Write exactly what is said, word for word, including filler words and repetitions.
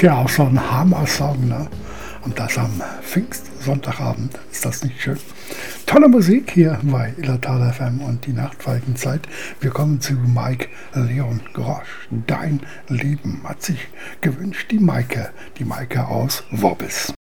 ja auch so ein Hammer-Song, ne? Und das am Pfingstsonntagabend. Ist das nicht schön? Tolle Musik hier bei Illertal F M und die Nachtfalkenzeit. Wir kommen zu Mike Leon Grosch. Dein Leben hat sich gewünscht. Die Maike, die Maike aus Wobbis.